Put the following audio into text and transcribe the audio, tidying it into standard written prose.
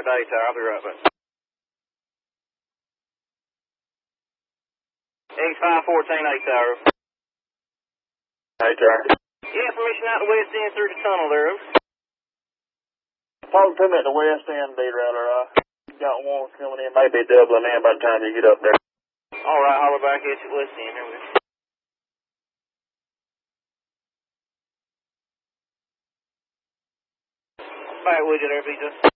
back to A Tower. I'll be right back. X514 A Tower. A Tower. Yeah, information out the west end through the tunnel there. Talk to me at the west end, D-Rattler. Got one coming in, maybe doubling in by the time you get up there. Alright, holler back at you west end. Here we go. Back with you there, Peter.